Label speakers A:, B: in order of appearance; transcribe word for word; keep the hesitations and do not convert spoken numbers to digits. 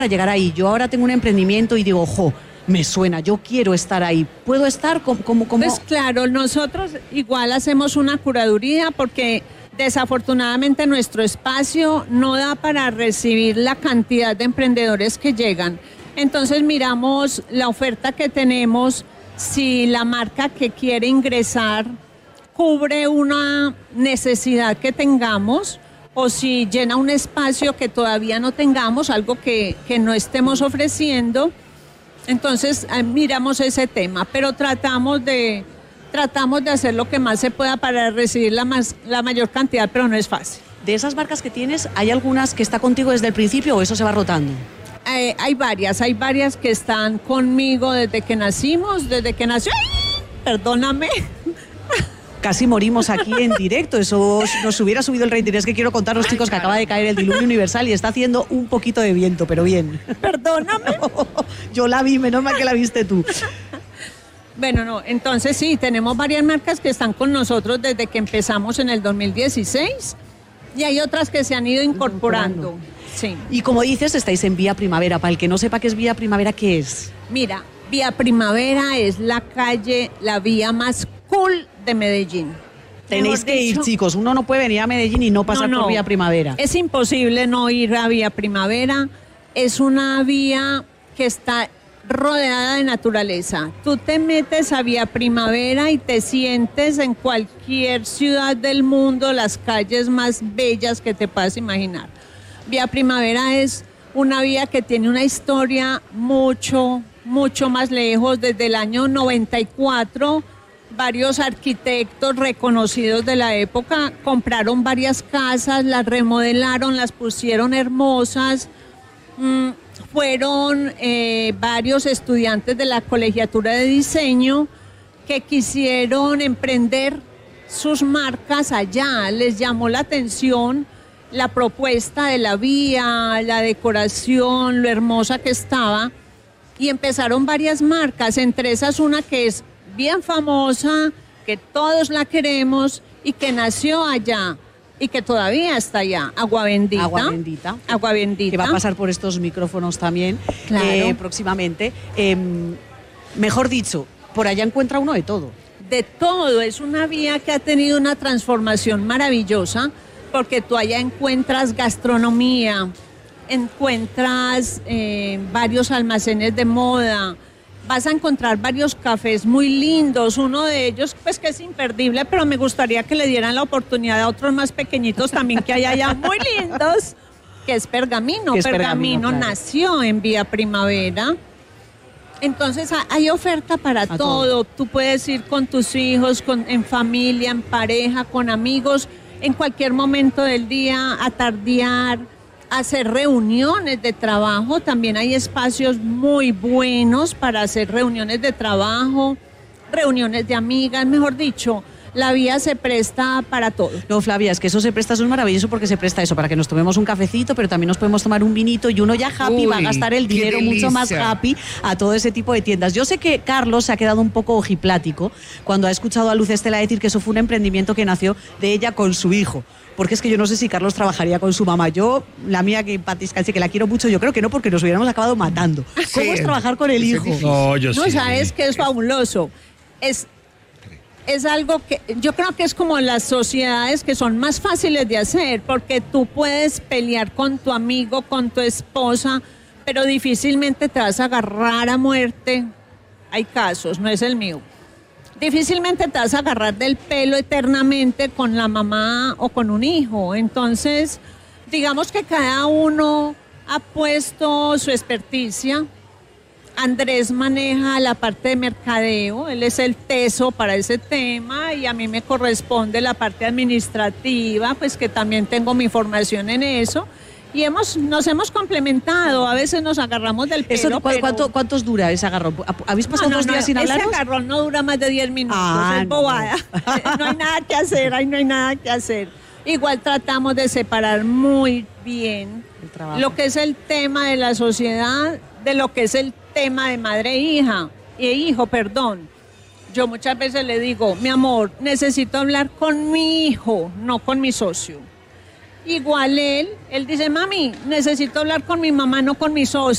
A: llegar ahí. Yo ahora tengo un emprendimiento y digo, ojo, me suena, yo quiero estar ahí. ¿Puedo estar? como como
B: Pues claro, nosotros igual hacemos una curaduría porque desafortunadamente nuestro espacio no da para recibir la cantidad de emprendedores que llegan. Entonces miramos la oferta que tenemos, si la marca que quiere ingresar cubre una necesidad que tengamos o si llena un espacio que todavía no tengamos, algo que, que no estemos ofreciendo. Entonces eh, miramos ese tema, pero tratamos de, tratamos de hacer lo que más se pueda para recibir la, más, la mayor cantidad, pero no es fácil.
A: De esas marcas que tienes, ¿hay algunas que está contigo desde el principio o eso se va rotando?
B: Eh, hay varias, hay varias que están conmigo desde que nacimos, desde que nació. ¡Ay! Perdóname.
A: Casi morimos aquí en directo, eso nos hubiera subido el rating. Es que quiero contar a los chicos que acaba de caer el diluvio universal y está haciendo un poquito de viento, pero bien.
B: Perdóname.
A: Yo la vi, menos mal que la viste tú.
B: Bueno, no, entonces sí, tenemos varias marcas que están con nosotros desde que empezamos en el dos mil dieciséis y hay otras que se han ido incorporando. Sí.
A: Y como dices, estáis en Vía Primavera. Para el que no sepa qué es Vía Primavera, ¿qué es?
B: Mira, Vía Primavera es la calle, la vía más cool de Medellín.
A: Tenéis que ir, chicos. Uno no puede venir a Medellín y no pasar no, no. por Vía Primavera.
B: Es imposible no ir a Vía Primavera. Es una vía que está rodeada de naturaleza. Tú te metes a Vía Primavera y te sientes en cualquier ciudad del mundo, las calles más bellas que te puedas imaginar. Vía Primavera es una vía que tiene una historia mucho, mucho más lejos. Desde el año noventa y cuatro, varios arquitectos reconocidos de la época compraron varias casas, las remodelaron, las pusieron hermosas. Mm, fueron eh, varios estudiantes de la colegiatura de diseño que quisieron emprender sus marcas allá. Les llamó la atención la propuesta de la vía, la decoración, lo hermosa que estaba, y empezaron varias marcas, entre esas una que es bien famosa, que todos la queremos y que nació allá y que todavía está allá, Agua Bendita.
A: Agua Bendita.
B: Agua Bendita.
A: Que va a pasar por estos micrófonos también, claro. eh, próximamente. Eh, mejor dicho, por allá encuentra uno de todo.
B: De todo, es una vía que ha tenido una transformación maravillosa, porque tú allá encuentras gastronomía, encuentras eh, varios almacenes de moda, vas a encontrar varios cafés muy lindos, uno de ellos pues que es imperdible, pero me gustaría que le dieran la oportunidad a otros más pequeñitos también que hay allá muy lindos, que es Pergamino.
A: Es
B: Pergamino,
A: Pergamino, claro.
B: Nació en Vía Primavera. Entonces hay oferta para todo. todo, tú puedes ir con tus hijos, con, en familia, en pareja, con amigos, en cualquier momento del día, a tardear, hacer reuniones de trabajo. También hay espacios muy buenos para hacer reuniones de trabajo, reuniones de amigas, mejor dicho, la vía se presta para todo.
A: No, Flavia, es que eso se presta, eso es maravilloso porque se presta eso, para que nos tomemos un cafecito, pero también nos podemos tomar un vinito y uno ya happy. Uy, va a gastar el dinero mucho más happy a todo ese tipo de tiendas. Yo sé que Carlos se ha quedado un poco ojiplático cuando ha escuchado a Luz Estela decir que eso fue un emprendimiento que nació de ella con su hijo. Porque es que yo no sé si Carlos trabajaría con su mamá. Yo, la mía, que Patiscalchi, que la quiero mucho, yo creo que no, porque nos hubiéramos acabado matando. ¿Cómo sí, es trabajar con el hijo?
C: No, yo
B: no
C: sí.
B: sabes que es fabuloso. Es, es algo que yo creo que es como las sociedades que son más fáciles de hacer, porque tú puedes pelear con tu amigo, con tu esposa, pero difícilmente te vas a agarrar a muerte. Hay casos, no es el mío. Difícilmente te vas a agarrar del pelo eternamente con la mamá o con un hijo. Entonces, digamos que cada uno ha puesto su experticia. Andrés maneja la parte de mercadeo, él es el teso para ese tema, y a mí me corresponde la parte administrativa, pues que también tengo mi formación en eso. Y hemos, nos hemos complementado, a veces nos agarramos del pelo.
A: Eso, ¿cuánto,
B: pero...
A: ¿Cuántos dura ese agarrón? ¿Habéis pasado no, no, dos días
B: no,
A: sin hablar?
B: Ese agarrón no dura más de diez minutos,
A: ah,
B: es bobada. No. no hay nada que hacer, ahí no hay nada que hacer. Igual tratamos de separar muy bien lo que es el tema de la sociedad de lo que es el tema de madre e hija, e hijo, perdón. Yo muchas veces le digo, mi amor, necesito hablar con mi hijo, no con mi socio. Igual él, él dice, mami, necesito hablar con mi mamá, no con mi socio.